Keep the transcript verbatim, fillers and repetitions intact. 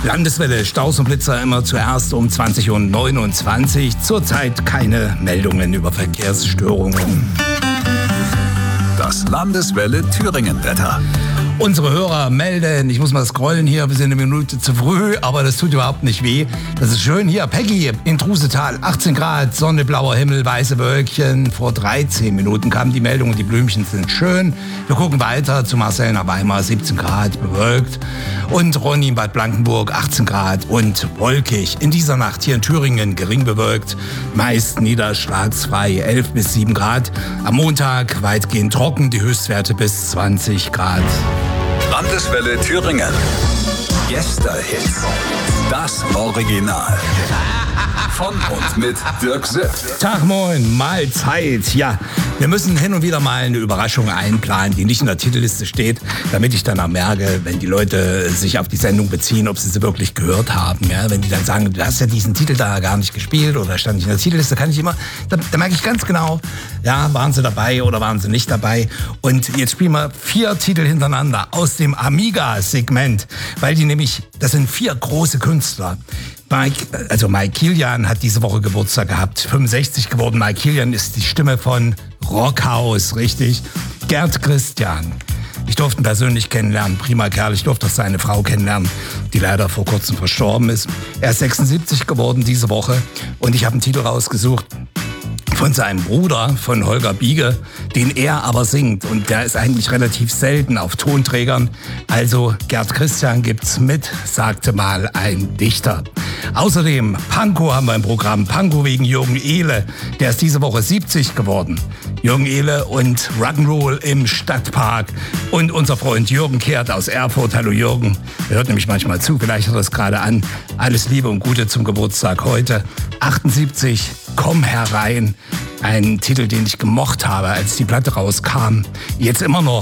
Landeswelle, Staus und Blitzer immer zuerst um zwanzig Uhr neunundzwanzig. Zurzeit keine Meldungen über Verkehrsstörungen. Das Landeswelle Thüringen-Wetter. Unsere Hörer melden, ich muss mal scrollen hier, wir sind eine Minute zu früh, aber das tut überhaupt nicht weh. Das ist schön hier. Peggy in Trusetal, achtzehn Grad, Sonne, blauer Himmel, weiße Wölkchen. Vor dreizehn Minuten kam die Meldung und die Blümchen sind schön. Wir gucken weiter zu Marcel nach Weimar, siebzehn Grad, bewölkt. Und Ronny in Bad Blankenburg, achtzehn Grad und wolkig. In dieser Nacht hier in Thüringen gering bewölkt, meist niederschlagsfrei, elf bis sieben Grad. Am Montag weitgehend trocken, die Höchstwerte bis zwanzig Grad. Landeswelle Thüringen. Gästehits. Das Original. Von und mit Dirk Sipp. Tag, moin, Mahlzeit. Ja, wir müssen hin und wieder mal eine Überraschung einplanen, die nicht in der Titelliste steht, damit ich dann auch merke, wenn die Leute sich auf die Sendung beziehen, ob sie sie wirklich gehört haben. Ja, wenn die dann sagen, du hast ja diesen Titel da gar nicht gespielt oder stand nicht in der Titelliste, kann ich immer, da, da merke ich ganz genau, ja, waren sie dabei oder waren sie nicht dabei. Und jetzt spielen wir vier Titel hintereinander aus dem Amiga-Segment, weil die nämlich, das sind vier große Künstler. Mike, also Mike Kilian hat diese Woche Geburtstag gehabt, fünfundsechzig geworden. Mike Kilian ist die Stimme von Rockhaus, richtig. Gerd Christian. Ich durfte ihn persönlich kennenlernen, prima Kerl. Ich durfte auch seine Frau kennenlernen, die leider vor kurzem verstorben ist. Er ist sechsundsiebzig geworden diese Woche und ich habe einen Titel rausgesucht von seinem Bruder, von Holger Biege, den er aber singt. Und der ist eigentlich relativ selten auf Tonträgern. Also Gerd Christian gibt's mit, sagte mal ein Dichter. Außerdem Pankow haben wir im Programm. Pankow wegen Jürgen Ehle. Der ist diese Woche siebzig geworden. Jürgen Ehle und Rock'n'Roll im Stadtpark. Und unser Freund Jürgen Kehrt aus Erfurt. Hallo Jürgen. Er hört nämlich manchmal zu, vielleicht hört er es gerade an. Alles Liebe und Gute zum Geburtstag heute. achtundsiebzig, komm herein. Ein Titel, den ich gemocht habe, als die Platte rauskam. Jetzt immer noch.